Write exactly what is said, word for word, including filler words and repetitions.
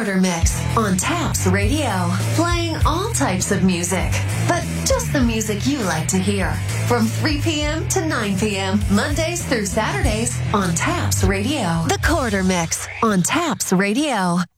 Quarter Mix on Taps Radio. Playing all types of music, but just the music you like to hear. From three p.m. to nine p.m. Mondays through Saturdays on Taps Radio. The Quarter Mix on Taps Radio.